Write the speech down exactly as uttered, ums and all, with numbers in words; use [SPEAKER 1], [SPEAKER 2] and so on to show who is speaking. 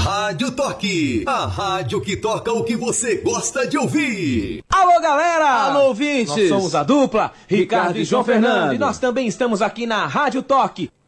[SPEAKER 1] Rádio Toque, a rádio que toca o que você gosta de ouvir.
[SPEAKER 2] Alô, galera!
[SPEAKER 3] Alô, ouvintes!
[SPEAKER 2] Nós somos a dupla, Ricardo,
[SPEAKER 3] Ricardo
[SPEAKER 2] e João Fernando. E nós também estamos aqui na Rádio Toque.